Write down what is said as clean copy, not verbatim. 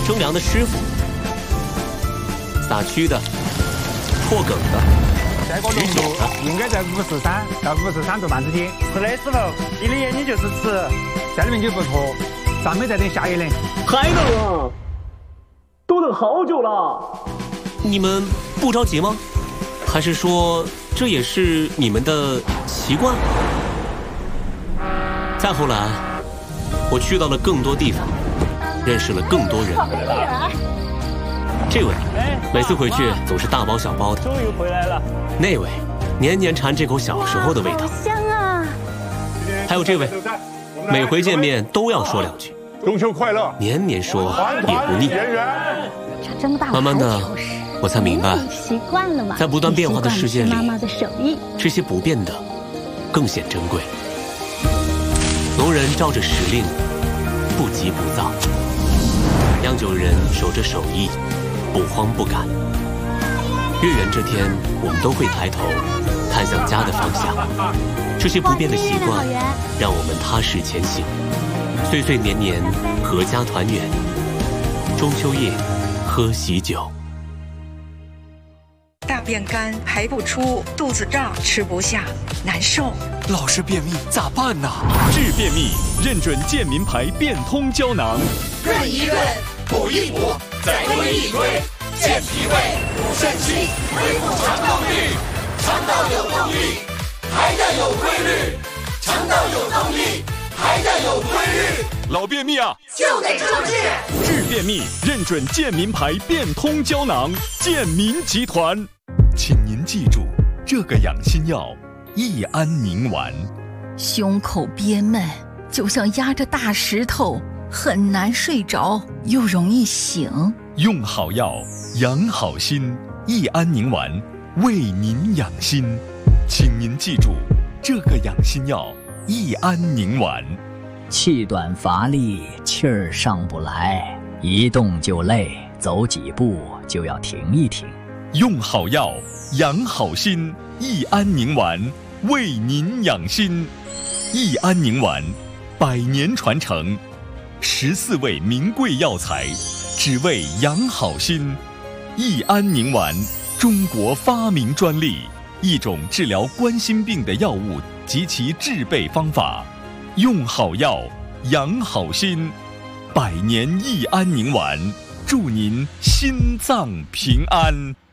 生粮的师傅，撒蛆的、破梗的、 这个浓度应该在53到53度半之间。 是的，师傅，你的眼睛就是吃， 这里面就不错，上面再等下一轮。 还等啊？都等好久了。 你们不着急吗？还是说这也是你们的习惯？再后来，我去到了更多地方，认识了更多人。这位每次回去总是大包小包的， 终于回来了。 那位年年馋这口小时候的味道。 好香啊！ 还有这位，每回见面都要说两句， 中秋快乐， 年年说也不腻。 长这么大， 慢慢的，我才明白， 习惯了嘛， 在不断变化的世界里， 妈妈的手艺， 这些不变的更显珍贵。农人照着时令，不急不躁；酿酒人守着手艺，不慌不赶。月圆这天，我们都会抬头看向家的方向。这些不变的习惯，让我们踏实前行，岁岁年年阖家团圆。中秋夜，喝喜酒。 大便干，排不出，肚子胀，吃不下，难受。 老是便秘咋办呢？ 治便秘，认准健民牌变通胶囊。 润一润，补一补，再推一推，健脾胃，补肾气，恢复肠道率。肠道有动力，排的有规律；肠道有动力，排的有规律。 老便秘啊， 就得这么治。 治便秘，认准健民牌变通胶囊，健民集团。 请您记住这个养心药：益安宁丸。 胸口憋闷，就像压着大石头，很难睡着，又容易醒。 用好药，养好心。益安宁丸为您养心，请您记住这个养心药：益安宁丸。 气短乏力，气儿上不来，一动就累，走几步就要停一停。 用好药，养好心。益安宁丸为您养心。益安宁丸100年传承，14味名贵药材，只为养好心。益安宁丸，中国发明专利，一种治疗冠心病的药物及其制备方法。用好药，养好心。100年益安宁丸，祝您心脏平安。